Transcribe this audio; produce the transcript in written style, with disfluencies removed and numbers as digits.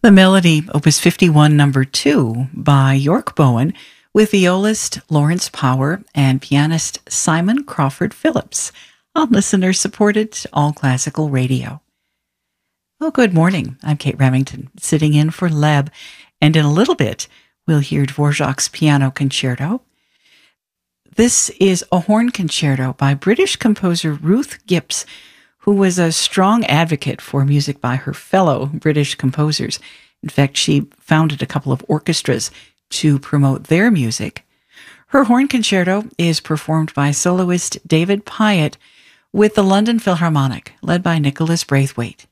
The melody, Opus 51, number 2, by York Bowen, with violist Lawrence Power and pianist Simon Crawford Phillips, on listener-supported All Classical Radio. Well, good morning. I'm Kate Remington, sitting in for Leb, and in a little bit, we'll hear Dvorak's Piano Concerto. This is a horn concerto by British composer Ruth Gibbs, who was a strong advocate for music by her fellow British composers. In fact, she founded a couple of orchestras to promote their music. Her horn concerto is performed by soloist David Pyatt with the London Philharmonic, led by Nicholas Braithwaite.